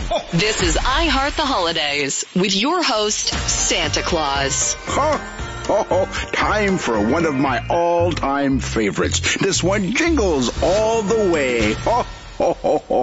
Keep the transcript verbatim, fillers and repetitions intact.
This is I Heart the Holidays with your host, Santa Claus. Ho, ho, ho. Time for one of my all-time favorites. This one jingles all the way. Ho, ho, ho, ho.